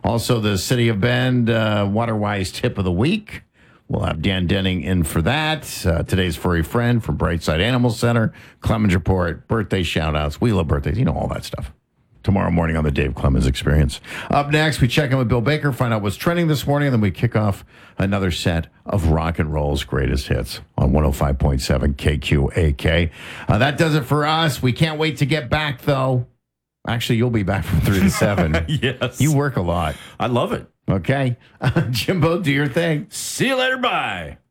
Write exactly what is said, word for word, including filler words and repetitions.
Also, the City of Bend uh, Waterwise Tip of the Week. We'll have Dan Denning in for that. Uh, today's furry friend from Brightside Animal Center. Clemens Report, birthday shout-outs. We love birthdays. You know, all that stuff. Tomorrow morning on the Dave Clemens Experience. Up next, we check in with Bill Baker, find out what's trending this morning, and then we kick off another set of rock and roll's greatest hits on one oh five point seven K Q A K. Uh, that does it for us. We can't wait to get back, though. Actually, you'll be back from three to seven. Yes. You work a lot. I love it. Okay. Jimbo, do your thing. See you later. Bye.